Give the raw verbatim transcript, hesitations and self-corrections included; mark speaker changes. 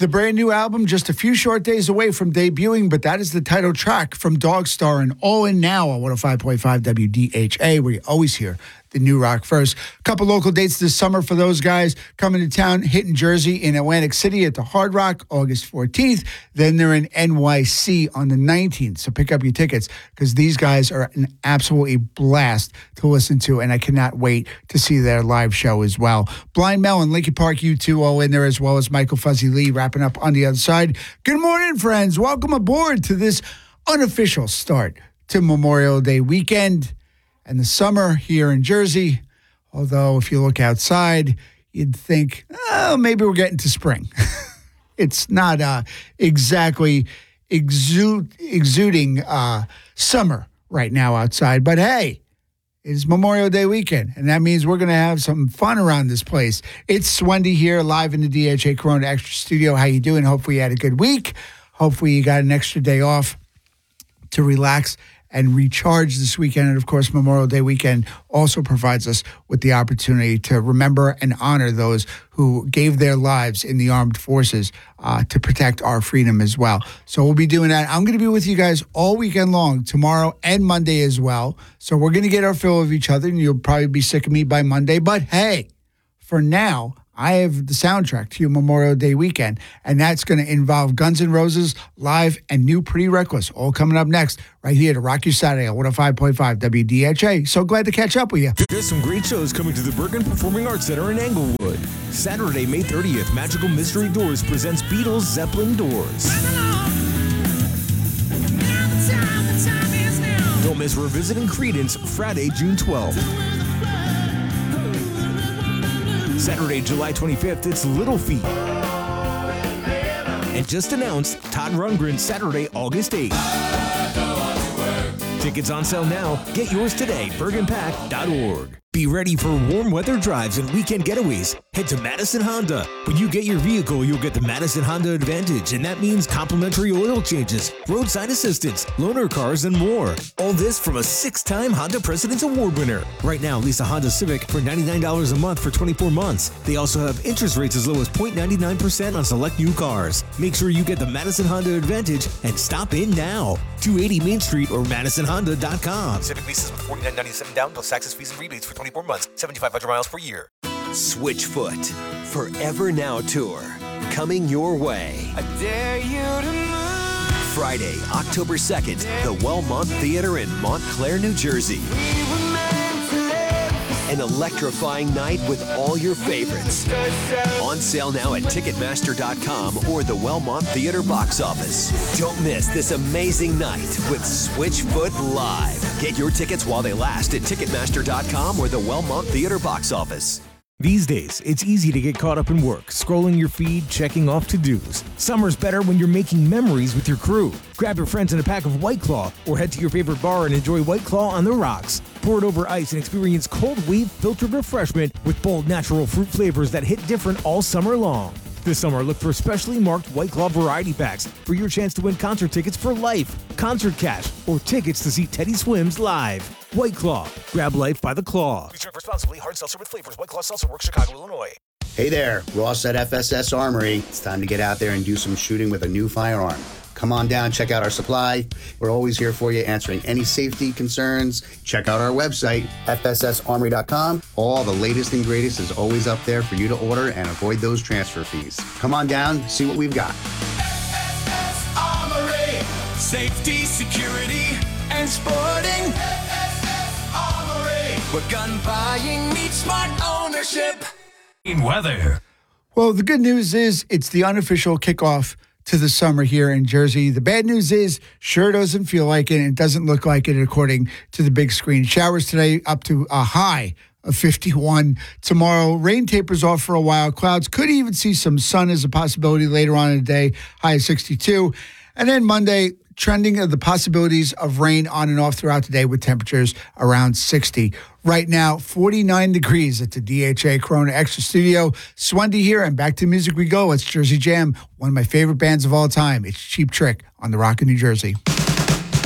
Speaker 1: The brand new album, just a few short days away from debuting, but that is the title track from Dogstar and All In Now on one oh five point five W D H A, where you always hear the new rock first. A couple local dates this summer for those guys coming to town, hitting Jersey in Atlantic City at the Hard Rock, August fourteenth. Then they're in N Y C on the nineteenth. So pick up your tickets because these guys are an absolutely blast to listen to, and I cannot wait to see their live show as well. Blind Melon, Linkin Park, U two all in there, as well as Michael Fuzzy Lee wrapping up on the other side. Good morning, friends. Welcome aboard to this unofficial start to Memorial Day weekend and the summer here in Jersey. Although if you look outside, you'd think, oh, maybe we're getting to spring. It's not uh, exactly exude, exuding uh, summer right now outside. But hey, it's Memorial Day weekend, and that means we're going to have some fun around this place. It's Swendy here, live in the D H A Corona Extra Studio. How you doing? Hopefully you had a good week. Hopefully you got an extra day off to relax and recharge this weekend. And, of course, Memorial Day weekend also provides us with the opportunity to remember and honor those who gave their lives in the armed forces uh, to protect our freedom as well. So we'll be doing that. I'm going to be with you guys all weekend long, tomorrow and Monday as well. So we're going to get our fill of each other, and you'll probably be sick of me by Monday. But, hey, for now, I have the soundtrack to your Memorial Day weekend, and that's going to involve Guns N' Roses live and new Pretty Reckless, all coming up next right here to Rock Your Saturday on one oh five point five W D H A. So glad to catch up with you.
Speaker 2: There's some great shows coming to the Bergen Performing Arts Center in Englewood. Saturday, May thirtieth, Magical Mystery Doors presents Beatles Zeppelin Doors. Don't miss Revisiting Creedence Friday, June twelfth. Saturday, July twenty-fifth, it's Little Feat. And just announced, Todd Rundgren, Saturday, August eighth. Tickets on sale now. Get yours today, bergen pack dot org. Be ready for warm weather drives and weekend getaways. Head to Madison Honda. When you get your vehicle, you'll get the Madison Honda Advantage, and that means complimentary oil changes, roadside assistance, loaner cars, and more. All this from a six-time Honda President's Award winner. Right now, lease a Honda Civic for ninety-nine dollars a month for twenty-four months. They also have interest rates as low as zero point nine nine percent on select new cars. Make sure you get the Madison Honda Advantage and stop in now. two eighty Main Street or madison honda dot com.
Speaker 3: Civic leases with forty-nine ninety-seven down plus taxes, fees, and rebates for twenty-four months, seventy-five hundred miles per year.
Speaker 4: Switchfoot Forever Now Tour coming your way.
Speaker 5: I dare you to move.
Speaker 4: Friday, October second, the Wellmont Theater in Montclair, New Jersey.
Speaker 5: We were meant to live.
Speaker 4: An electrifying night with all your favorites. On sale now at ticketmaster dot com or the Wellmont Theater box office. Don't miss this amazing night with Switchfoot Live. Get your tickets while they last at ticketmaster dot com or the Wellmont Theater box office.
Speaker 2: These days, it's easy to get caught up in work, scrolling your feed, checking off to-dos. Summer's better when you're making memories with your crew. Grab your friends and a pack of White Claw, or head to your favorite bar and enjoy White Claw on the rocks. Pour it over ice and experience cold wave filtered refreshment with bold natural fruit flavors that hit different all summer long. This summer, look for specially marked White Claw variety packs for your chance to win concert tickets for life, concert cash, or tickets to see Teddy Swims live. White Claw. Grab life by the claw.
Speaker 3: Please drink responsibly. Hard seltzer with flavors. White Claw Seltzer Works, Chicago, Illinois.
Speaker 6: Hey there, Ross at F S S Armory. It's time to get out there and do some shooting with a new firearm. Come on down, check out our supply. We're always here for you, answering any safety concerns. Check out our website, F S S armory dot com. All the latest and greatest is always up there for you to order and avoid those transfer fees. Come on down, see what we've got.
Speaker 5: F S S Armory. Safety, security, and sporting. F S S Armory. Where gun buying meets smart ownership.
Speaker 2: In weather.
Speaker 1: Well, the good news is it's the unofficial kickoff to the summer here in Jersey. The bad news is sure doesn't feel like it, and it doesn't look like it according to the big screen. Showers today up to a high of fifty-one. Tomorrow, rain tapers off for a while. Clouds could even see some sun as a possibility later on in the day, high of sixty-two. And then Monday, trending of the possibilities of rain on and off throughout the day with temperatures around sixty. Right now, forty-nine degrees at the D H A Corona Extra Studio. Swendy here, and back to music we go. It's Jersey Jam, one of my favorite bands of all time. It's Cheap Trick on the Rock in New Jersey.